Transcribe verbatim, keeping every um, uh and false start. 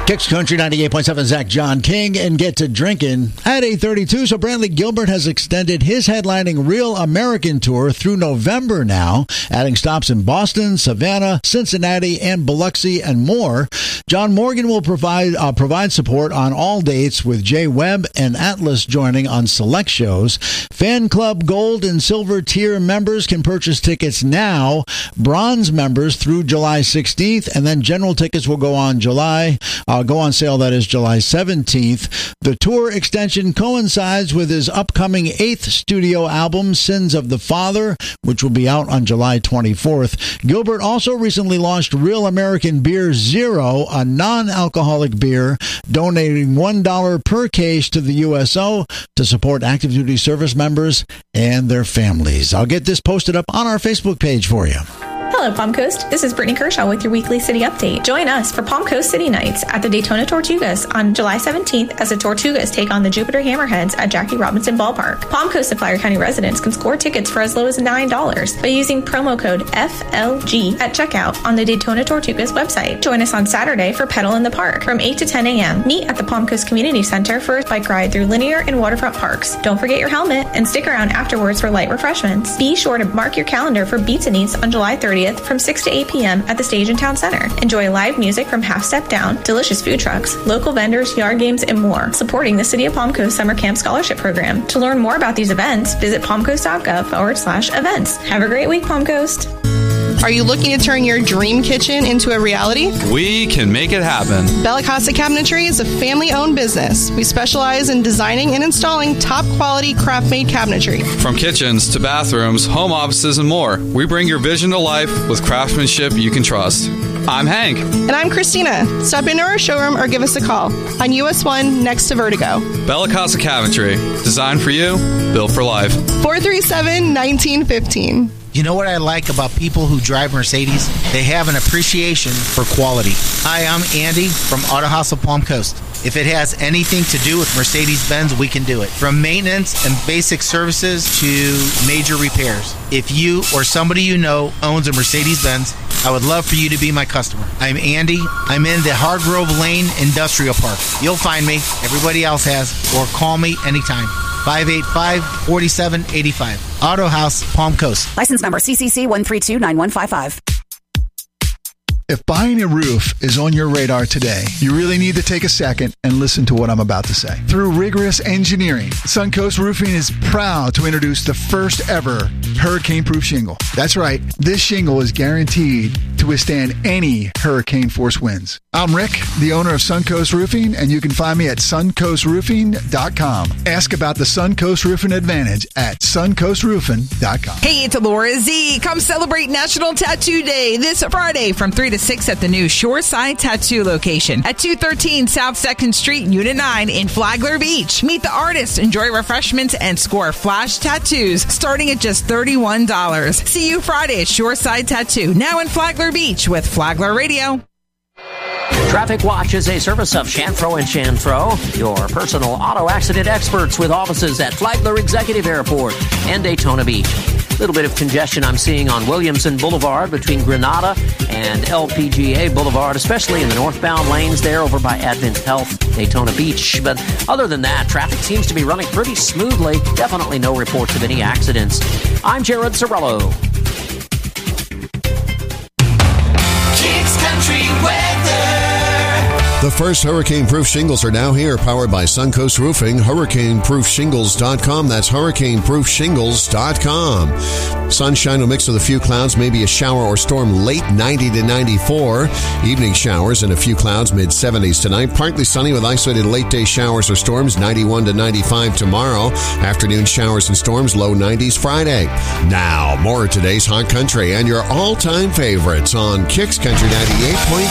Kicks Country ninety-eight point seven, Zach John King, and get to drinking at eight thirty-two. So Brantley Gilbert has extended his headlining Real American Tour through November now, adding stops in Boston, Savannah, Cincinnati, and Biloxi, and more. John Morgan will provide uh, provide support on all dates, with Jay Webb and Atlas joining on select shows. Fan Club Gold and Silver tier members can purchase tickets now. Bronze members through July sixteenth, and then general tickets will go on July. Uh, go on sale, that is July seventeenth. The tour extension coincides with his upcoming eighth studio album, Sins of the Father, which will be out on July twenty-fourth. Gilbert also recently launched Real American Beer Zero, a non-alcoholic beer, donating one dollar per case to the U S O to support active duty service members and their families. I'll get this posted up on our Facebook page for you. Hello, Palm Coast. This is Brittany Kershaw with your weekly city update. Join us for Palm Coast City Nights at the Daytona Tortugas on July seventeenth as the Tortugas take on the Jupiter Hammerheads at Jackie Robinson Ballpark. Palm Coast and Flyer County residents can score tickets for as low as nine dollars by using promo code F L G at checkout on the Daytona Tortugas website. Join us on Saturday for Pedal in the Park from eight to ten a.m. Meet at the Palm Coast Community Center for a bike ride through linear and waterfront parks. Don't forget your helmet and stick around afterwards for light refreshments. Be sure to mark your calendar for Beats and Eats on July thirtieth from six to eight p.m. at the Stage and Town Center. Enjoy live music from Half Step Down, delicious food trucks, local vendors, yard games, and more, supporting the City of Palm Coast Summer Camp Scholarship Program. To learn more about these events, visit palmcoast.gov forward slash events. Have a great week, Palm Coast. Are you looking to turn your dream kitchen into a reality? We can make it happen. Bella Casa Cabinetry is a family-owned business. We specialize in designing and installing top-quality craft-made cabinetry. From kitchens to bathrooms, home offices, and more, we bring your vision to life with craftsmanship you can trust. I'm Hank. And I'm Christina. Stop into our showroom or give us a call on U S one next to Vertigo. Bella Casa Cabinetry. Designed for you, built for life. four three seven, one nine one five. You know what I like about people who drive Mercedes? They have an appreciation for quality. Hi, I'm Andy from Auto House of Palm Coast. If it has anything to do with Mercedes-Benz, we can do it. From maintenance and basic services to major repairs. If you or somebody you know owns a Mercedes-Benz, I would love for you to be my customer. I'm Andy. I'm in the Hargrove Lane Industrial Park. You'll find me. Everybody else has. Or call me anytime. five eight five, four seven eight five. Auto House, Palm Coast. License number C C C one three two nine one five five. If buying a roof is on your radar today, you really need to take a second and listen to what I'm about to say. Through rigorous engineering, Suncoast Roofing is proud to introduce the first ever hurricane-proof shingle. That's right, this shingle is guaranteed to withstand any hurricane-force winds. I'm Rick, the owner of Suncoast Roofing, and you can find me at suncoast roofing dot com. Ask about the Suncoast Roofing Advantage at suncoast roofing dot com. Hey, it's Laura Z. Come celebrate National Tattoo Day this Friday from three to six at the new Shoreside Tattoo location at two thirteen South second Street, Unit nine in Flagler Beach. Meet the artists, enjoy refreshments, and score flash tattoos starting at just thirty-one dollars. See you Friday at Shoreside Tattoo, now in Flagler Beach with Flagler Radio. Traffic Watch is a service of Chanfro and Chanfro, your personal auto accident experts with offices at Flagler Executive Airport and Daytona Beach. A little bit of congestion I'm seeing on Williamson Boulevard between Granada and L P G A Boulevard, especially in the northbound lanes there over by Advent Health, Daytona Beach. But other than that, traffic seems to be running pretty smoothly. Definitely no reports of any accidents. I'm Jared Sorello. Kicks Country Weather. The first hurricane-proof shingles are now here, powered by Suncoast Roofing, hurricane proof shingles dot com. That's hurricane proof shingles dot com. Sunshine will mix with a few clouds, maybe a shower or storm late, ninety to ninety-four. Evening showers and a few clouds, mid seventies tonight. Partly sunny with isolated late-day showers or storms, ninety-one to ninety-five tomorrow. Afternoon showers and storms, low nineties Friday. Now, more of today's Hot Country and your all-time favorites on Kicks Country ninety-eight point